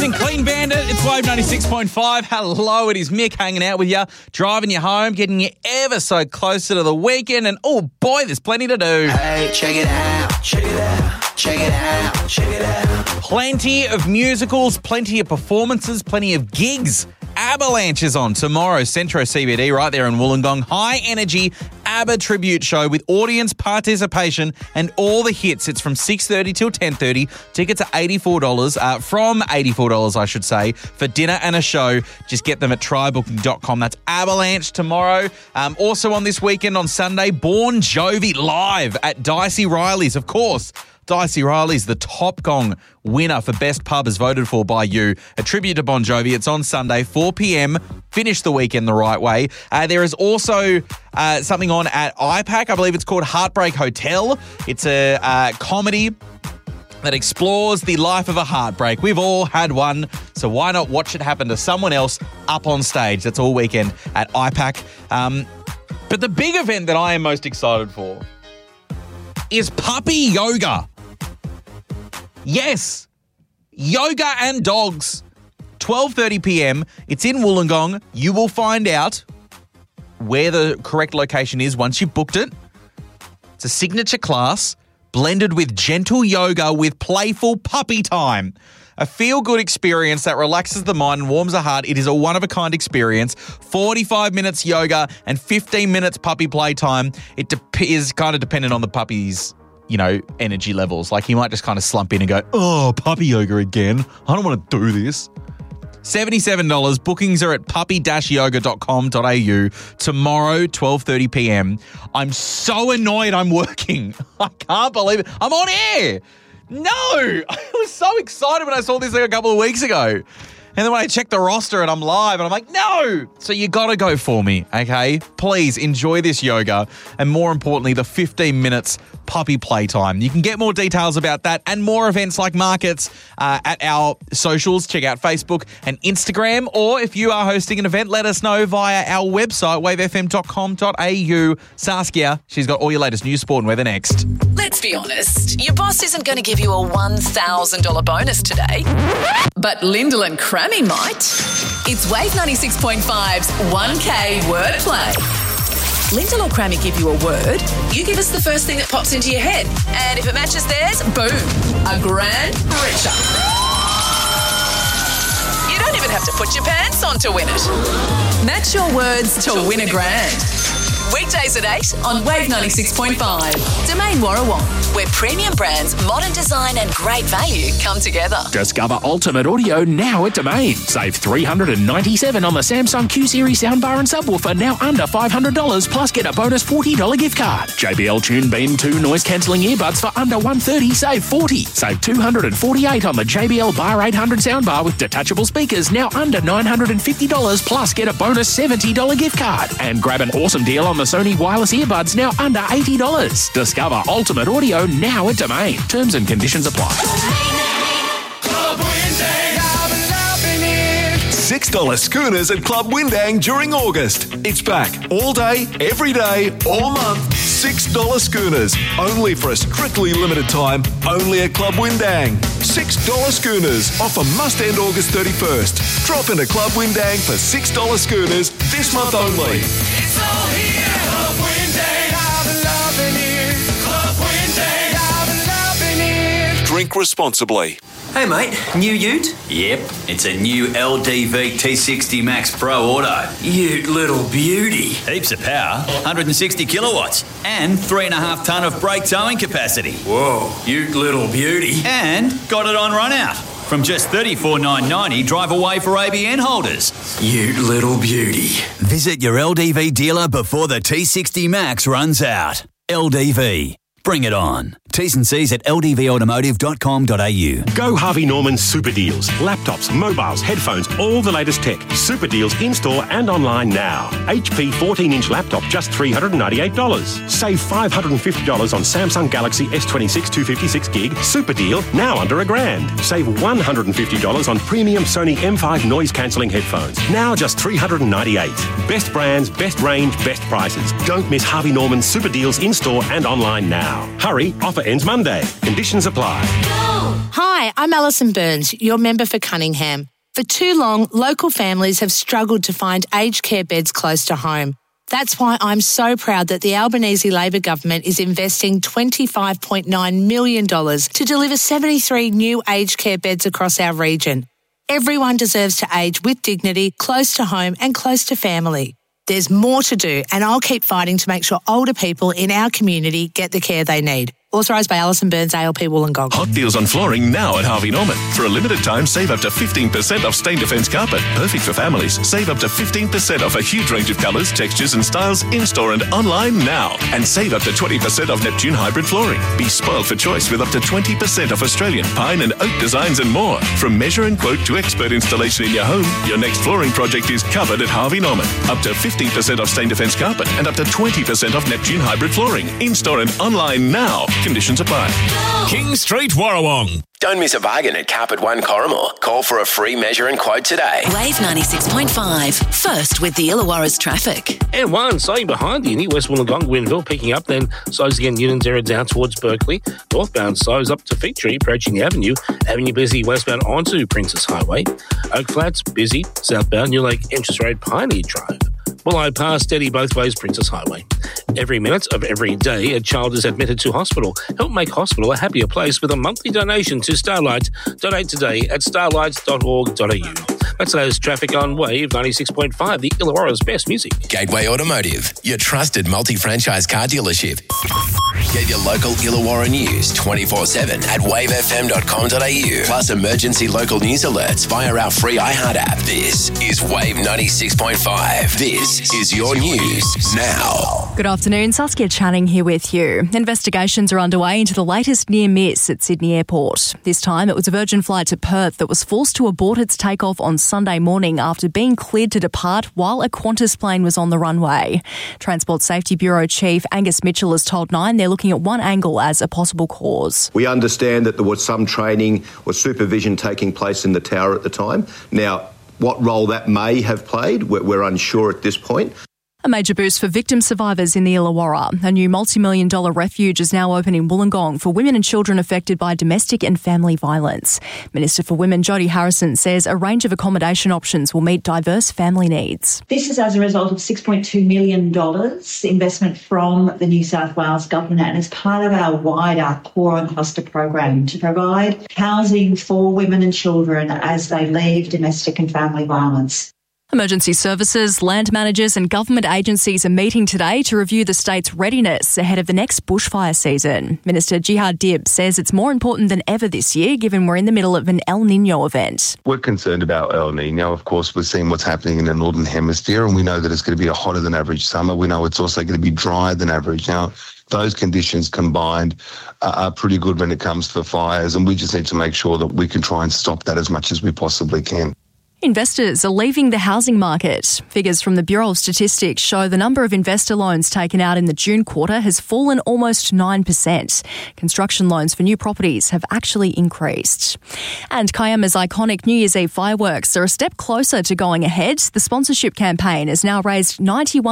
morning, Clean Bandit. It's Wave 96.5. Hello, it is Mick hanging out with you, driving you home, getting you ever so closer to the weekend. And oh boy, there's plenty to do. Hey, check it out, check it out, check it out, check it out. Plenty of musicals, plenty of performances, plenty of gigs. Avalanche is on tomorrow, Centro CBD, right there in Wollongong. High energy ABBA tribute show with audience participation and all the hits. It's from 6:30 till 10:30. Tickets are $84, from $84, I should say, for dinner and a show. Just get them at trybooking.com. That's Avalanche tomorrow. Also on this weekend on Sunday, Bon Jovi live at Dicey Riley's, of course. Dicey Riley's, the Top Gong winner for Best Pub, is voted for by you. A tribute to Bon Jovi. It's on Sunday, 4 p.m. Finish the weekend the right way. There is also something on at IPAC. I believe it's called Heartbreak Hotel. It's a comedy that explores the life of a heartbreak. We've all had one, so why not watch it happen to someone else up on stage? That's all weekend at IPAC. But the big event that I am most excited for is puppy yoga. Yes, yoga and dogs. 12:30 p.m. It's in Wollongong. You will find out where the correct location is once you've booked it. It's a signature class blended with gentle yoga with playful puppy time. A feel-good experience that relaxes the mind and warms the heart. It is a one-of-a-kind experience. 45 minutes yoga and 15 minutes puppy playtime. It is kind of dependent on the puppy's, energy levels. Like he might just kind of slump in and go, oh, puppy yoga again. I don't want to do this. $77. Bookings are at puppy-yoga.com.au tomorrow, 12:30 p.m. I'm so annoyed I'm working. I can't believe it. I'm on air. No, I was so excited when I saw this a couple of weeks ago. And then when I checked the roster and I'm live and I'm like, no. So you got to go for me, okay? Please enjoy this yoga and more importantly, the 15 minutes puppy playtime. You can get more details about that and more events like markets at our socials. Check out Facebook and Instagram. Or if you are hosting an event, let us know via our website, wavefm.com.au. Saskia, she's got all your latest news, sport and weather next. Let's be honest, your boss isn't going to give you a $1,000 bonus today, but Lyndall and Crammy might. It's Wave 96.5's 1K wordplay. Lyndall or Crammy give you a word, you give us the first thing that pops into your head, and if it matches theirs, boom, a grand richer. You don't even have to put your pants on to win it. Match your words to win a grand. Weekdays at 8 on Wave 96.5. Domain Warrawong, where premium brands, modern design and great value come together. Discover Ultimate Audio now at Domain. Save $397 on the Samsung Q-Series soundbar and subwoofer, now under $500, plus get a bonus $40 gift card. JBL Tune Beam 2 noise-cancelling earbuds for under $130, save $40. Save $248 on the JBL Bar 800 soundbar with detachable speakers, now under $950, plus get a bonus $70 gift card. And grab an awesome deal on the Sony wireless earbuds, now under $80. Discover Ultimate Audio now at Domain. Terms and conditions apply. $6 schooners at Club Windang during August. It's back all day, every day, all month. $6 schooners. Only for a strictly limited time. Only at Club Windang. $6 schooners. Offer must end August 31st. Drop into Club Windang for $6 schooners this month only. It's all here. Club Windang, I've been loving it. Club Windang, I've been loving it. Drink responsibly. Hey mate, new ute? Yep, it's a new LDV T60 Max Pro Auto. Ute little beauty. Heaps of power, 160 kilowatts, and 3.5 tonne of brake towing capacity. Whoa, ute little beauty. And got it on run out. From just $34,990 drive away for ABN holders. Ute little beauty. Visit your LDV dealer before the T60 Max runs out. LDV. Bring it on. T's and C's at ldvautomotive.com.au. Go Harvey Norman Super Deals. Laptops, mobiles, headphones, all the latest tech. Super Deals in-store and online now. HP 14-inch laptop, just $398. Save $550 on Samsung Galaxy S26 256 gig. Super deal, now under $1,000. Save $150 on premium Sony M5 noise-cancelling headphones. Now just $398. Best brands, best range, best prices. Don't miss Harvey Norman Super Deals in-store and online now. Hurry, offer ends Monday. Conditions apply. Hi, I'm Alison Burns, your member for Cunningham. For too long, local families have struggled to find aged care beds close to home. That's why I'm so proud that the Albanese Labor government is investing $25.9 million to deliver 73 new aged care beds across our region. Everyone deserves to age with dignity, close to home and close to family. There's more to do, and I'll keep fighting to make sure older people in our community get the care they need. Authorised by Alison Burns, ALP Wollongong. Hot deals on flooring now at Harvey Norman. For a limited time, save up to 15% off Stain Defence carpet. Perfect for families. Save up to 15% off a huge range of colours, textures and styles in-store and online now. And save up to 20% off Neptune hybrid flooring. Be spoiled for choice with up to 20% off Australian pine and oak designs and more. From measure and quote to expert installation in your home, your next flooring project is covered at Harvey Norman. Up to 15% off Stain Defence carpet and up to 20% off Neptune hybrid flooring. In-store and online now. Conditions apply. King Street, Warrawong. Don't miss a bargain at Carpet One Corrimal. Call for a free measure and quote today. Wave 96.5. First with the Illawarra's traffic. And one, staying behind you, West Wollongong, Gwynville, picking up, then slows again Newlands area down towards Berkeley. Northbound slows up to Fig Tree, approaching the Avenue. Avenue busy westbound onto Princess Highway. Oak Flats busy, southbound New Lake Entrance Road, Pioneer Drive. Willow Pass steady both ways, Princess Highway. Every minute of every day, a child is admitted to hospital. Help make hospital a happier place with a monthly donation to Starlight. Donate today at starlight.org.au. That's today's traffic on Wave 96.5, the Illawarra's best music. Gateway Automotive, your trusted multi-franchise car dealership. Get your local Illawarra news 24/7 at wavefm.com.au. Plus emergency local news alerts via our free iHeart app. This is Wave 96.5. This is your news now. Good afternoon, Saskia Channing here with you. Investigations are underway into the latest near miss at Sydney Airport. This time it was a Virgin flight to Perth that was forced to abort its takeoff on Sunday morning after being cleared to depart while a Qantas plane was on the runway. Transport Safety Bureau Chief Angus Mitchell has told Nine they're looking at one angle as a possible cause. We understand that there was some training or supervision taking place in the tower at the time. Now, what role that may have played, we're unsure at this point. A major boost for victim survivors in the Illawarra. A new multi-million-dollar refuge is now open in Wollongong for women and children affected by domestic and family violence. Minister for Women Jodie Harrison says a range of accommodation options will meet diverse family needs. This is as a result of $6.2 million investment from the New South Wales Government and as part of our wider Core and Cluster program to provide housing for women and children as they leave domestic and family violence. Emergency services, land managers and government agencies are meeting today to review the state's readiness ahead of the next bushfire season. Minister Jihad Dib says it's more important than ever this year, given we're in the middle of an El Niño event. We're concerned about El Niño. Of course, we're seeing what's happening in the Northern Hemisphere, and we know that it's going to be a hotter than average summer. We know it's also going to be drier than average. Now, those conditions combined are pretty good when it comes to fires, and we just need to make sure that we can try and stop that as much as we possibly can. Investors are leaving the housing market. Figures from the Bureau of Statistics show the number of investor loans taken out in the June quarter has fallen almost 9%. Construction loans for new properties have actually increased. And Kiama's iconic New Year's Eve fireworks are a step closer to going ahead. The sponsorship campaign has now raised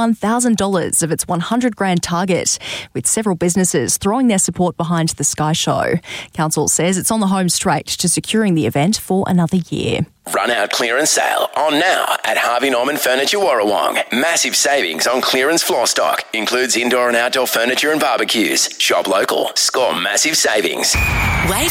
$91,000 of its $100,000 target, with several businesses throwing their support behind the Sky Show. Council says it's on the home straight to securing the event for another year. Run out clearance sale on now at Harvey Norman Furniture Warrawong. Massive savings on clearance floor stock. Includes indoor and outdoor furniture and barbecues. Shop local. Score massive savings. Wave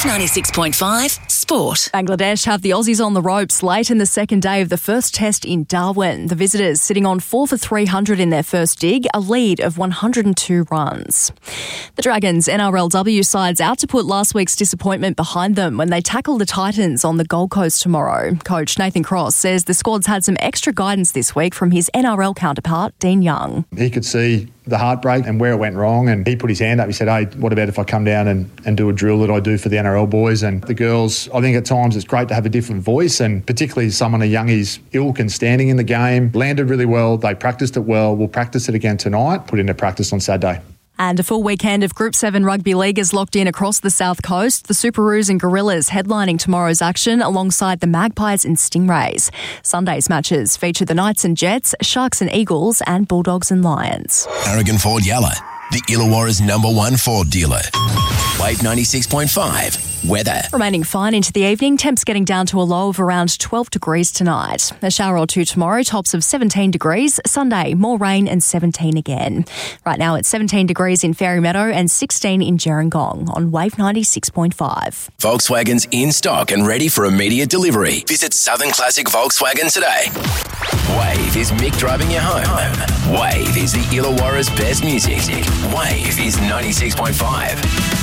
96.5 Sport. Bangladesh have the Aussies on the ropes late in the second day of the first test in Darwin. The visitors sitting on 4 for 300 in their first dig, a lead of 102 runs. The Dragons NRLW side's out to put last week's disappointment behind them when they tackle the Titans on the Gold Coast tomorrow. Coach Nathan Cross says the squad's had some extra guidance this week from his NRL counterpart, Dean Young. He could see the heartbreak and where it went wrong, and he put his hand up. He said, hey, what about if I come down and do a drill that I do for the NRL boys? And the girls, I think at times it's great to have a different voice, and particularly someone of Youngie's ilk and standing in the game, landed really well. They practiced it well. We'll practice it again tonight, put into practice on Saturday. And a full weekend of Group 7 rugby league is locked in across the South Coast. The Superoos and Gorillas headlining tomorrow's action alongside the Magpies and Stingrays. Sunday's matches feature the Knights and Jets, Sharks and Eagles, and Bulldogs and Lions. Aragon Ford Yalla. the Illawarra's #1 Ford dealer. Wave 96.5. Weather. Remaining fine into the evening. Temps getting down to a low of around 12 degrees tonight. A shower or two tomorrow, tops of 17 degrees. Sunday, more rain and 17 again. Right now it's 17 degrees in Fairy Meadow and 16 in Gerringong on Wave 96.5. Volkswagen's in stock and ready for immediate delivery. Visit Southern Classic Volkswagen today. Wave is Mick driving you home. Wave is the Illawarra's best music. Wave is 96.5.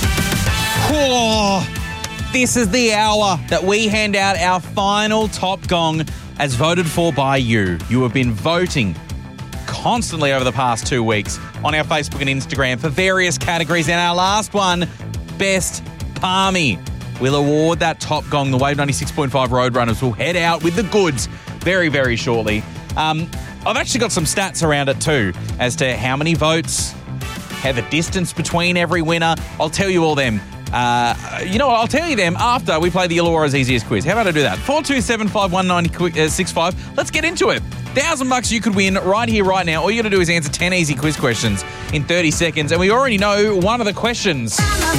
Oh, this is the hour that we hand out our final top gong as voted for by you. You have been voting constantly over the past 2 weeks on our Facebook and Instagram for various categories. And our last one, Best Palmy. We'll award that top gong. The Wave 96.5 Roadrunners will head out with the goods very, very shortly. I've actually got some stats around it too as to how many votes, how the distance between every winner. I'll tell you all them. You know what? I'll tell you them after we play the Illawarra's Easiest Quiz. How about I do that? 4275196. Let's get into it. $1,000 you could win right here, right now. All you got to do is answer 10 easy quiz questions in 30 seconds. And we already know one of the questions.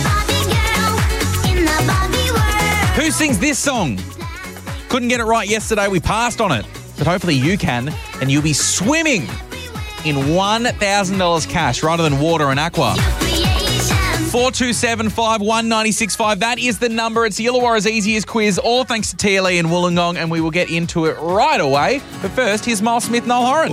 Who sings this song? Couldn't get it right yesterday. We passed on it. But hopefully you can. And you'll be swimming in $1,000 cash rather than water and aqua. 4275196.5. That is the number. It's the Illawarra's Easiest Quiz, all thanks to TLE and Wollongong, and we will get into it right away. But first, here's Miles Smith, Noel Horan.